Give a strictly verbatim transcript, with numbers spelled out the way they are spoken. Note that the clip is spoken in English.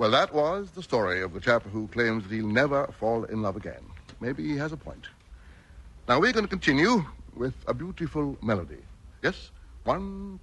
Well, that was the story of the chap who claims that he'll never fall in love again. Maybe he has a point. Now, we're going to continue with a beautiful melody. Yes? One,